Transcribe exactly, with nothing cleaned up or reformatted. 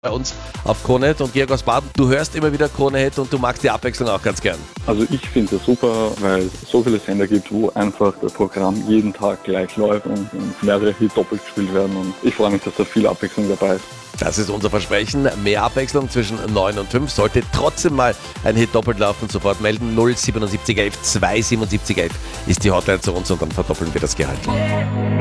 bei uns auf Krone-Hit. Und Georg aus Baden, du hörst immer wieder Krone-Hit und du magst die Abwechslung auch ganz gern. Also ich finde es super, weil es so viele Sender gibt, wo einfach das Programm jeden Tag gleich läuft und, und mehrere Hits doppelt gespielt werden. Und ich freue mich, dass da viel Abwechslung dabei ist. Das ist unser Versprechen. Mehr Abwechslung zwischen neun und fünf. Sollte trotzdem mal ein Hit doppelt laufen, sofort melden. null siebenundsiebzig elf zwei siebenundsiebzig elf ist die Hotline zu uns und dann verdoppeln wir das Gehalt.